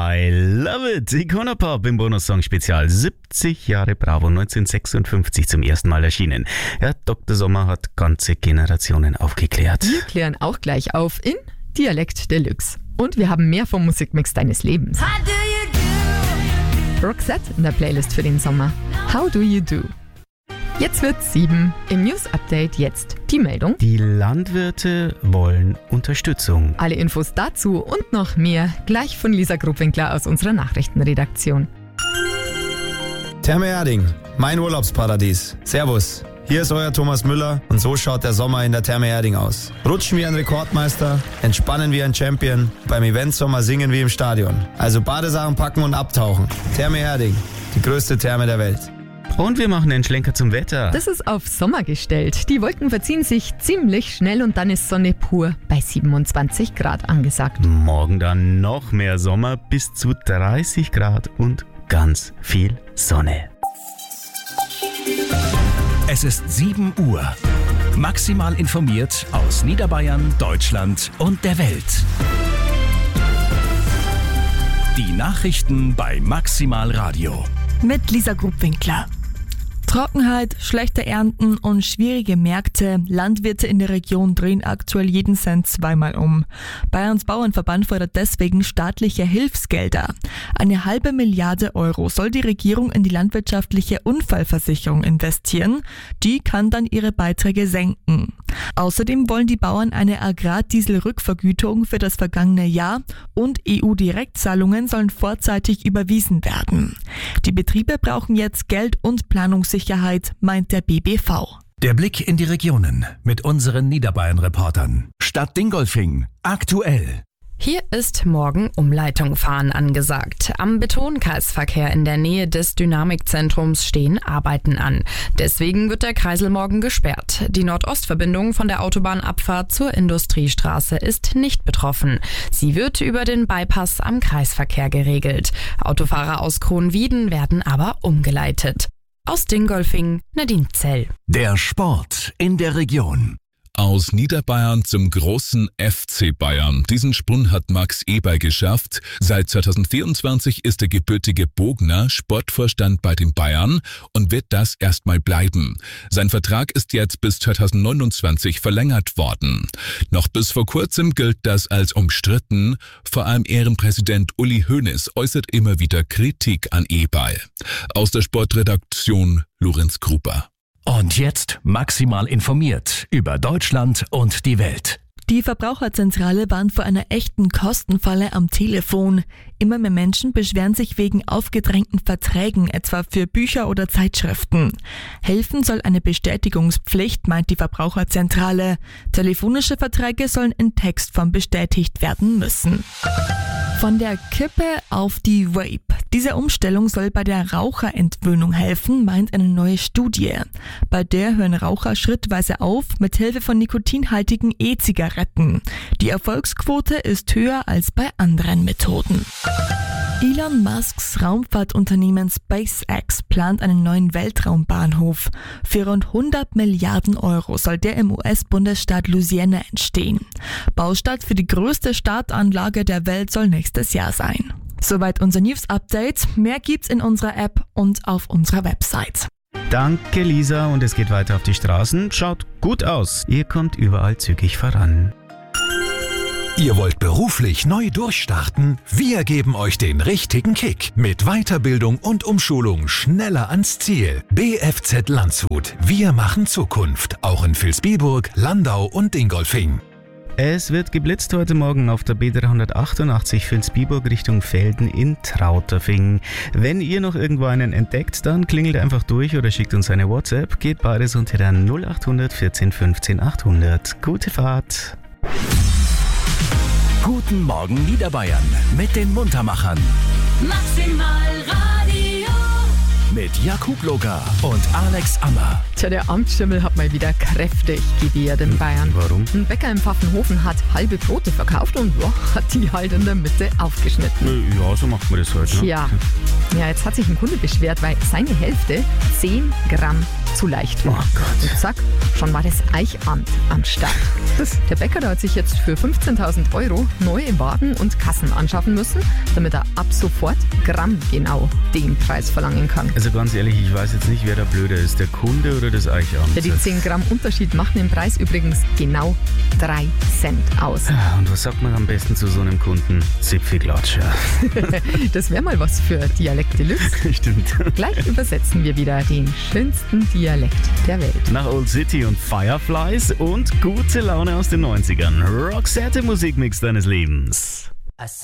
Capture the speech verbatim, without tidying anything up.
I Love It. Iconopop im Bonus-Song-Spezial. siebzig Jahre Bravo, neunzehnhundertsechsundfünfzig zum ersten Mal erschienen. Ja, Doktor Sommer hat ganze Generationen aufgeklärt. Wir klären auch gleich auf in Dialekt Deluxe. Und wir haben mehr vom Musikmix deines Lebens. Roxette in der Playlist für den Sommer. How do you do? Jetzt wird's sieben. Im News-Update jetzt die Meldung. Die Landwirte wollen Unterstützung. Alle Infos dazu und noch mehr gleich von Lisa Grubwinkler aus unserer Nachrichtenredaktion. Therme Erding, mein Urlaubsparadies. Servus, hier ist euer Thomas Müller und so schaut der Sommer in der Therme Erding aus. Rutschen wie ein Rekordmeister, entspannen wie ein Champion, beim Eventsommer singen wie im Stadion. Also Badesachen packen und abtauchen. Therme Erding, die größte Therme der Welt. Und wir machen den Schlenker zum Wetter. Das ist auf Sommer gestellt. Die Wolken verziehen sich ziemlich schnell und dann ist Sonne pur bei siebenundzwanzig Grad angesagt. Morgen dann noch mehr Sommer bis zu dreißig Grad und ganz viel Sonne. Es ist sieben Uhr. Maximal informiert aus Niederbayern, Deutschland und der Welt. Die Nachrichten bei Maximal Radio. Mit Lisa Grubwinkler. Trockenheit, schlechte Ernten und schwierige Märkte. Landwirte in der Region drehen aktuell jeden Cent zweimal um. Bayerns Bauernverband fordert deswegen staatliche Hilfsgelder. Eine halbe Milliarde Euro soll die Regierung in die landwirtschaftliche Unfallversicherung investieren. Die kann dann ihre Beiträge senken. Außerdem wollen die Bauern eine Agrardieselrückvergütung für das vergangene Jahr und E U-Direktzahlungen sollen vorzeitig überwiesen werden. Die Betriebe brauchen jetzt Geld und Planungssicherheit, meint der B B V. Der Blick in die Regionen mit unseren Niederbayern-Reportern. Stadt Dingolfing, aktuell. Hier ist morgen Umleitung fahren angesagt. Am Betonkreisverkehr in der Nähe des Dynamikzentrums stehen Arbeiten an. Deswegen wird der Kreisel morgen gesperrt. Die Nord-Ost-Verbindung von der Autobahnabfahrt zur Industriestraße ist nicht betroffen. Sie wird über den Bypass am Kreisverkehr geregelt. Autofahrer aus Kronwieden werden aber umgeleitet. Aus Dingolfing, Nadine Zell. Der Sport in der Region. Aus Niederbayern zum großen F C Bayern. Diesen Sprung hat Max Eberl geschafft. Seit zweitausendvierundzwanzig ist der gebürtige Bogner Sportvorstand bei den Bayern und wird das erstmal bleiben. Sein Vertrag ist jetzt bis zweitausendneunundzwanzig verlängert worden. Noch bis vor kurzem gilt das als umstritten. Vor allem Ehrenpräsident Uli Hoeneß äußert immer wieder Kritik an Eberl. Aus der Sportredaktion Lorenz Gruber. Und jetzt maximal informiert über Deutschland und die Welt. Die Verbraucherzentrale warnt vor einer echten Kostenfalle am Telefon. Immer mehr Menschen beschweren sich wegen aufgedrängten Verträgen, etwa für Bücher oder Zeitschriften. Helfen soll eine Bestätigungspflicht, meint die Verbraucherzentrale. Telefonische Verträge sollen in Textform bestätigt werden müssen. Von der Kippe auf die Vape. Diese Umstellung soll bei der Raucherentwöhnung helfen, meint eine neue Studie. Bei der hören Raucher schrittweise auf, mit Hilfe von nikotinhaltigen E-Zigaretten. Die Erfolgsquote ist höher als bei anderen Methoden. Elon Musks Raumfahrtunternehmen SpaceX plant einen neuen Weltraumbahnhof. Für rund hundert Milliarden Euro soll der im U S-Bundesstaat Louisiana entstehen. Baustart für die größte Startanlage der Welt soll nächstes Jahr sein. Soweit unser News-Update. Mehr gibt's in unserer App und auf unserer Website. Danke Lisa und es geht weiter auf die Straßen. Schaut gut aus. Ihr kommt überall zügig voran. Ihr wollt beruflich neu durchstarten? Wir geben euch den richtigen Kick. Mit Weiterbildung und Umschulung schneller ans Ziel. B F Z Landshut. Wir machen Zukunft. Auch in Vilsbiburg, Landau und Dingolfing. Es wird geblitzt heute Morgen auf der B dreihundertachtundachtzig Vilsbiburg Richtung Velden in Trauterfingen. Wenn ihr noch irgendwo einen entdeckt, dann klingelt einfach durch oder schickt uns eine WhatsApp. Geht beides unter der null achthundert vierzehn fünfzehn achthundert. Gute Fahrt! Guten Morgen Niederbayern mit den Muntermachern. Maximal Radio. Mit Jakub Logar und Alex Ammer. Tja, der Amtsschimmel hat mal wieder kräftig gewehrt in Bayern. Warum? Ein Bäcker in Pfaffenhofen hat halbe Brote verkauft und ja, hat die halt in der Mitte aufgeschnitten. Ja, so macht man das heute. Ne? Tja, ja, jetzt hat sich ein Kunde beschwert, weil seine Hälfte zehn Gramm zu leicht war. Oh Gott. Und zack, schon war das Eichamt am Start. Der Bäcker der hat sich jetzt für fünfzehntausend Euro neue Wagen und Kassen anschaffen müssen, damit er ab sofort grammgenau den Preis verlangen kann. Also ganz ehrlich, ich weiß jetzt nicht, wer da blöder ist, der Kunde oder das Eichamt. Ja, die zehn Gramm Unterschied machen im Preis übrigens genau drei Cent aus. Und was sagt man am besten zu so einem Kunden? Zipfelklatscher. Das wäre mal was für Dialekt Deluxe. Stimmt. Gleich übersetzen wir wieder den schönsten Dialekt der Welt. Nach Old City und Fireflies und gute Laune aus den neunzigern. Roxette Musikmix deines Lebens.